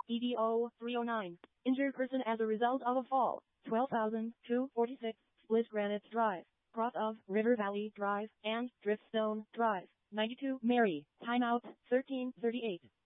EDO 309. Injured person as a result of a fall. 12,246. Split Granite Drive. Cross of River Valley Drive and Driftstone Drive. 92 Mary. Timeout 13:38.